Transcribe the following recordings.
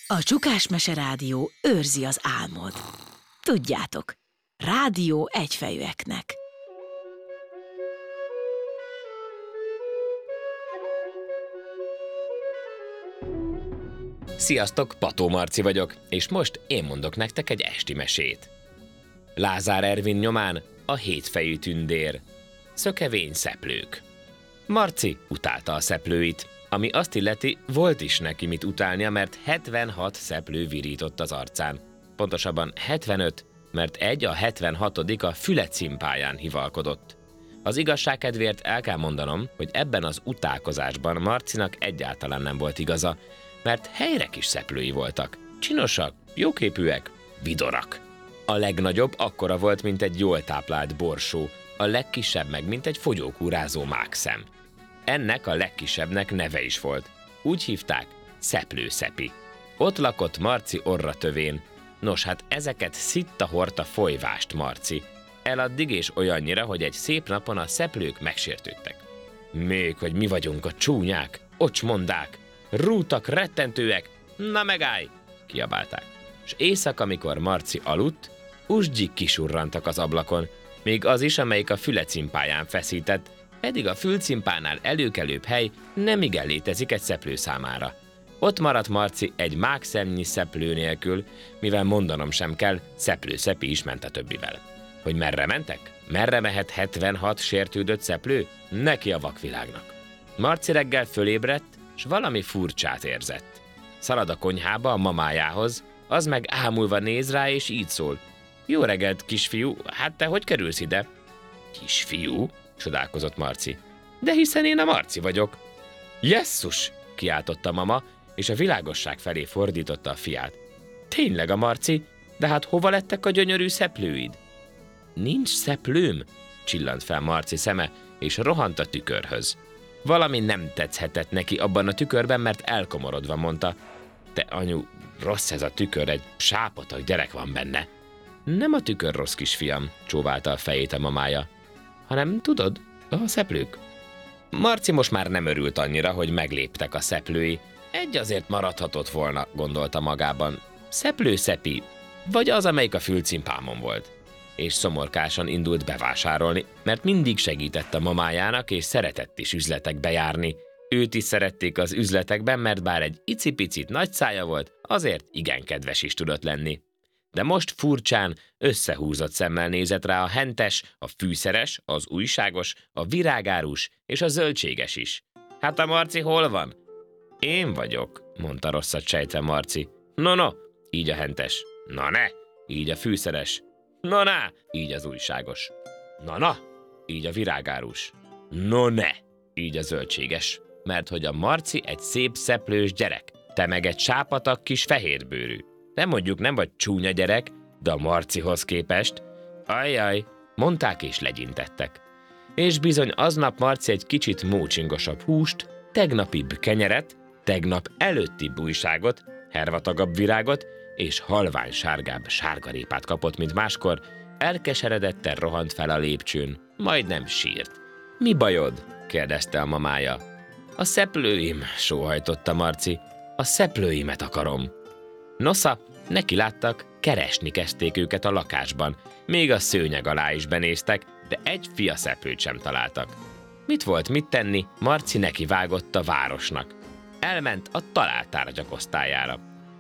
A Csukásmese Rádió őrzi az álmod. Tudjátok, rádió egyfejűeknek. Sziasztok, Pató Marci vagyok, és most én mondok nektek egy esti mesét. Lázár Ervin nyomán a hétfejű tündér. Szökevény szeplők. Marci utálta a szeplőit, ami azt illeti, volt is neki mit utálnia, mert 76 szeplő virított az arcán. Pontosabban 75, mert a 76. a füle cimpáján hivalkodott. Az igazság kedvéért el kell mondanom, hogy ebben az utálkozásban Marcinak egyáltalán nem volt igaza, mert helyre kis szeplői voltak. Csinosak, jóképűek, vidorak. A legnagyobb akkora volt, mint egy jól táplált borsó, a legkisebb meg, mint egy fogyókúrázó mákszem. Ennek a legkisebbnek neve is volt. Úgy hívták, Szeplőszepi. Ott lakott Marci orra tövén. Nos, hát ezeket szitta hordta folyvást Marci. Eladdig és olyannyira, hogy egy szép napon a szeplők megsértődtek. Még, hogy mi vagyunk a csúnyák, ocsmondák, rútak, rettentőek, na megállj, kiabálták. És éjszaka, amikor Marci aludt, usgyik kisurrantak az ablakon, még az is, amelyik a füle cimpáján feszített, pedig a fülcimpánál előkelőbb hely nemigen létezik egy szeplő számára. Ott maradt Marci egy mákszemnyi szeplő nélkül, mivel mondanom sem kell, Szeplőszepi is ment a többivel. Hogy merre mentek? Merre mehet 76 sértődött szeplő? Neki a vakvilágnak. Marci reggel fölébredt, s valami furcsát érzett. Szalad a konyhába a mamájához, az meg ámulva néz rá, és így szól. Jó reggelt, kisfiú, hát te hogy kerülsz ide? Kisfiú? Csodálkozott Marci. De hiszen én a Marci vagyok. Jesszus! Kiáltotta mama, és a világosság felé fordította a fiát. Tényleg a Marci? De hát hova lettek a gyönyörű szeplőid? Nincs szeplőm? Csillant fel Marci szeme, és rohant a tükörhöz. Valami nem tetszhetett neki abban a tükörben, mert elkomorodva mondta. Te anyu, rossz ez a tükör, egy sápatak gyerek van benne. Nem a tükör rossz, kisfiam, csóválta a fejét a mamája, hanem tudod, a szeplők. Marci most már nem örült annyira, hogy megléptek a szeplői. Egy azért maradhatott volna, gondolta magában. Szeplőszepi, vagy az, amelyik a fülcimpámon volt. És szomorkásan indult bevásárolni, mert mindig segített a mamájának, és szeretett is üzletekbe járni. Őt is szerették az üzletekben, mert bár egy icipicit nagy szája volt, azért igen kedves is tudott lenni. De most furcsán, összehúzott szemmel nézett rá a hentes, a fűszeres, az újságos, a virágárus és a zöldséges is. Hát a Marci hol van? Én vagyok, mondta rosszat sejtve Marci. No, így a hentes. Na ne, így a fűszeres. Na, így az újságos. Na, így a virágárus. No ne, így a zöldséges. Mert hogy a Marci egy szép szeplős gyerek, te meg egy sápatak kis fehérbőrű. Nem mondjuk nem vagy csúnya gyerek, de a Marcihoz képest. Ajjaj, mondták és legyintettek. És bizony aznap Marci egy kicsit mócsingosabb húst, tegnapibb kenyeret, tegnap előttibb újságot, hervatagabb virágot és halvány sárgább sárgarépát kapott, mint máskor, elkeseredetten rohant fel a lépcsőn, majdnem sírt. Mi bajod? kérdezte a mamája. A szeplőim, sóhajtotta Marci. A szeplőimet akarom. Nosza, neki láttak, keresni kezdték őket a lakásban, még a szőnyeg alá is benéztek, de egy fiaszeplőt sem találtak. Mit volt mit tenni, Marci neki vágott a városnak. Elment a találtárgyak osztályára.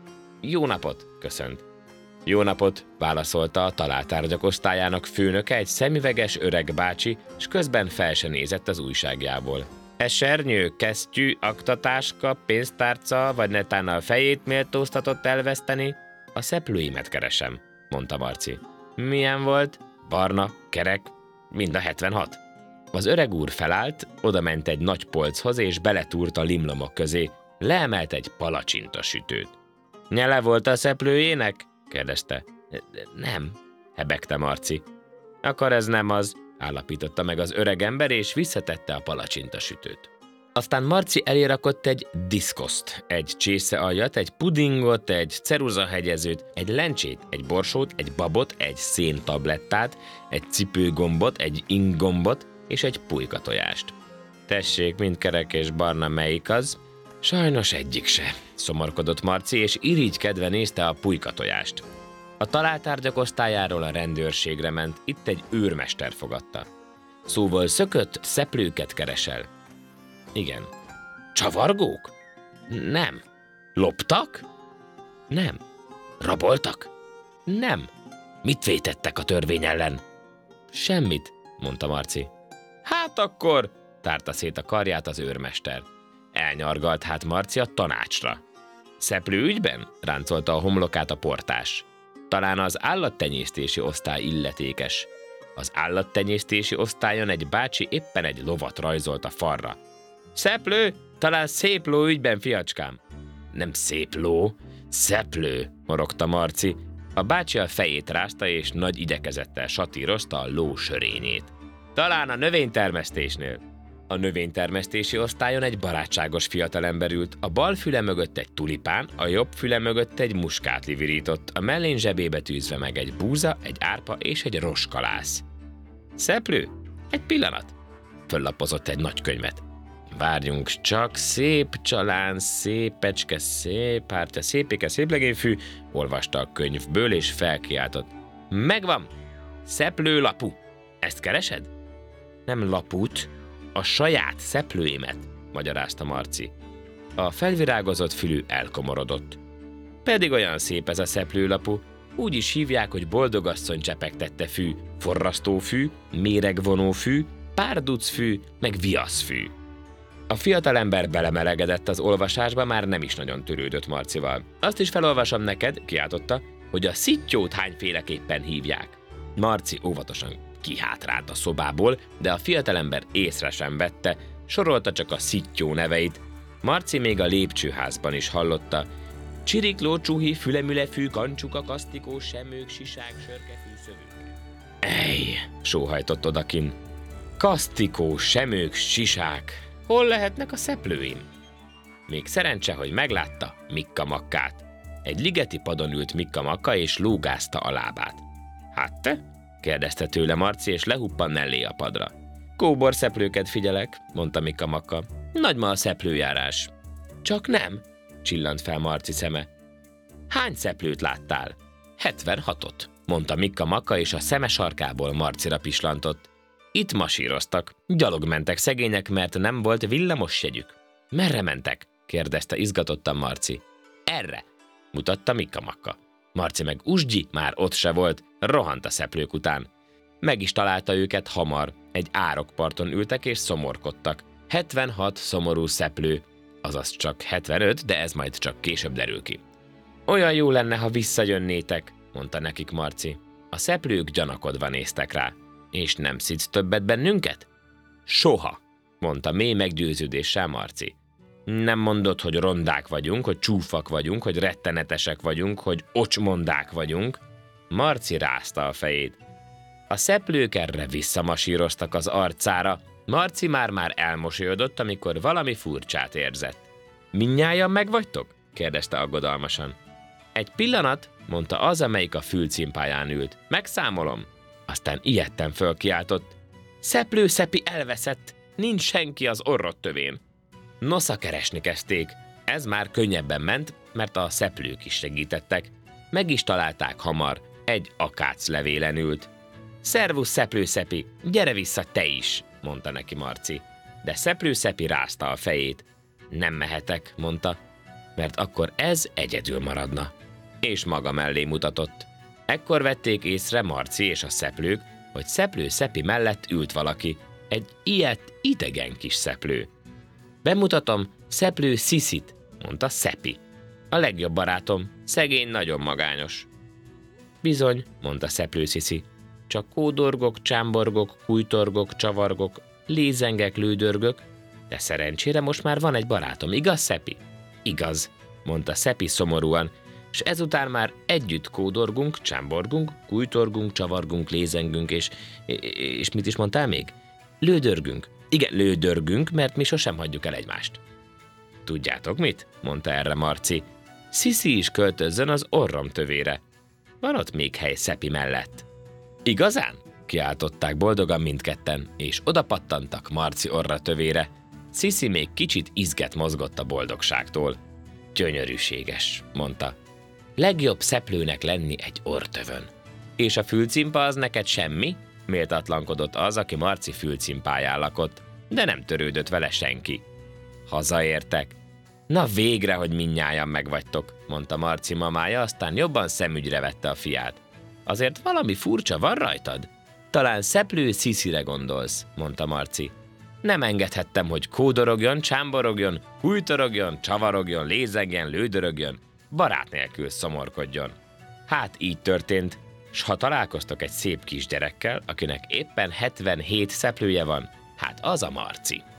Jó napot, köszönt. Jó napot, válaszolta a találtárgyak osztályának főnöke, egy szemüveges öreg bácsi, s közben fel se nézett az újságjából. Esernyő, kesztyű, aktatáska, pénztárca, vagy netán a fejét méltóztatott elveszteni? A szeplőimet keresem, mondta Marci. Milyen volt? Barna, kerek, mind a 76. Az öreg úr felállt, odament egy nagy polchoz, és beletúrt a limlomok közé, leemelt egy palacsintasütőt. Nyele volt a szeplőjének? kérdezte. Nem, hebegte Marci. Akkor ez nem az, állapította meg az öreg ember, és visszatette a palacsintasütőt. Aztán Marci elé rakott egy diszkoszt, egy csészealjat, egy pudingot, egy ceruzahegyezőt, egy lencsét, egy borsót, egy babot, egy széntablettát, egy cipőgombot, egy inggombot és egy pulyka tojást. Tessék, mind kerek és barna, melyik az? Sajnos egyik se, szomorkodott Marci, és irigykedve nézte a pulykatojást. A találtárgyak osztályáról a rendőrségre ment, itt egy őrmester fogadta. Szóval szökött szeplőket keresel. Igen. Csavargók? Nem. Loptak? Nem. Raboltak? Nem. Mit vétettek a törvény ellen? Semmit, mondta Marci. Hát akkor, tárta szét a karját az őrmester. Elnyargalt hát Marci a tanácsra. Szeplő ügyben? Ráncolta a homlokát a portás. Talán az állattenyésztési osztály illetékes. Az állattenyésztési osztályon egy bácsi éppen egy lovat rajzolt a falra. Szeplő? Talán szép ló ügyben, fiacskám. Nem szép ló, szeplő, morogta Marci. A bácsi a fejét rázta, és nagy igyekezettel satírozta a ló sörényét. Talán a növénytermesztésnél. A növénytermesztési osztályon egy barátságos fiatalember ült, a bal füle mögött egy tulipán, a jobb füle mögött egy muskátli virított, a mellén zsebébe tűzve meg egy búza, egy árpa és egy roskalász. Szeplő? Egy pillanat. Föllapozott egy nagy könyvet. Várjunk csak, szép csalán, szépecske, szép hártya, szépéke, széplegényfű, olvasta a könyvből és felkiáltott. Megvan! Szeplő lapu. Ezt keresed? Nem laput, a saját szeplőimet, magyarázta Marci. A felvirágozott fülű elkomorodott. Pedig olyan szép ez a szeplőlapu, úgy is hívják, hogy boldogasszony csepegtette fű, forrasztófű, méregvonófű, párducfű, meg viaszfű. A fiatalember belemelegedett az olvasásba, már nem is nagyon törődött Marcival. Azt is felolvasom neked, kiáltotta, hogy a szittyót hányféleképpen hívják. Marci óvatosan kihátrált a szobából, de a fiatalember észre sem vette, sorolta csak a szittyó neveit. Marci még a lépcsőházban is hallotta. Csirikló, csuhi, fülemülefű, kancsuka, kasztikó, semők, sisák, sörkefű, szövők. Ej, sóhajtott odakin. Kasztikó, semők, sisák. Hol lehetnek a szeplőim? Még szerencse, hogy meglátta Mikka Makkát. Egy ligeti padon ült Mikka Makka, és lógázta a lábát. Hát te? Kérdezte tőle Marci, és lehuppant mellé a padra. Kóbor szeplőket figyelek, mondta Mikka Makka. Nagy ma a szeplőjárás. Csak nem, csillant fel Marci szeme. Hány szeplőt láttál? 76-ot, mondta Mikka Makka, és a szeme sarkából Marcira pislantott. Itt masíroztak, gyalog mentek szegények, mert nem volt villamos jegyük. Merre mentek? kérdezte izgatottan Marci. Erre, mutatta Mikka Makka. Marci meg usgyi, már ott se volt, rohant a szeplők után. Meg is találta őket hamar, egy árokparton ültek és szomorkodtak. 76 szomorú szeplő, azaz csak 75, de ez majd csak később derül ki. Olyan jó lenne, ha visszajönnétek, mondta nekik Marci. A szeplők gyanakodva néztek rá. És nem szidsz többet bennünket? Soha, mondta mély meggyőződéssel Marci. Nem mondod, hogy rondák vagyunk, hogy csúfak vagyunk, hogy rettenetesek vagyunk, hogy ocsmondák vagyunk. Marci rázta a fejét. A szeplők erre visszamasíroztak az arcára. Marci már elmosolyodott, amikor valami furcsát érzett. Mindnyájan megvagytok? kérdezte aggodalmasan. Egy pillanat, mondta az, amelyik a fülcimpáján ült. Megszámolom. Aztán ijedten fölkiáltott. Szeplő Szepi elveszett, nincs senki az orrod tövén. Nosza keresni kezdték. Ez már könnyebben ment, mert a szeplők is segítettek. Meg is találták hamar, egy akáclevélen ült. Szervusz, Szeplő Szepi, gyere vissza te is, mondta neki Marci. De Szeplő Szepi rázta a fejét. Nem mehetek, mondta, mert akkor ez egyedül maradna. És maga mellé mutatott. Ekkor vették észre Marci és a szeplők, hogy Szeplő Szepi mellett ült valaki, egy ilyet idegen kis szeplő. Bemutatom Szeplő Sziszit, mondta Szepi. A legjobb barátom, szegény, nagyon magányos. Bizony, mondta Szeplő Sziszi, csak kódorgok, csámborgok, kújtorgok, csavargok, lézengek, lődörgök, de szerencsére most már van egy barátom, igaz, Szepi? Igaz, mondta Szepi szomorúan, és ezután már együtt kódorgunk, csámborgunk, kújtorgunk, csavargunk, lézengünk, és mit is mondtál még? Lődörgünk. Igen, lődörgünk, mert mi sosem hagyjuk el egymást. Tudjátok mit? Mondta erre Marci. Sziszi is költözzön az orrom tövére. Van ott még hely Szepi mellett. Igazán? Kiáltották boldogan mindketten, és odapattantak Marci orra tövére. Sziszi még kicsit izget mozgott a boldogságtól. Gyönyörűséges, mondta. Legjobb szeplőnek lenni egy orrtövön. És a fülcimpa az neked semmi? Méltatlankodott az, aki Marci fülcimpáján lakott, de nem törődött vele senki. Hazaértek. Na végre, hogy mindnyájan megvagytok, mondta Marci mamája, aztán jobban szemügyre vette a fiát. Azért valami furcsa van rajtad? Talán szeplő Sziszire gondolsz, mondta Marci. Nem engedhettem, hogy kódorogjon, csámborogjon, hújtorogjon, csavarogjon, lézegjen, lődörögjön, barát nélkül szomorkodjon. Hát így történt, s ha találkoztok egy szép kisgyerekkel, akinek éppen 77 szeplője van, hát az a Marci.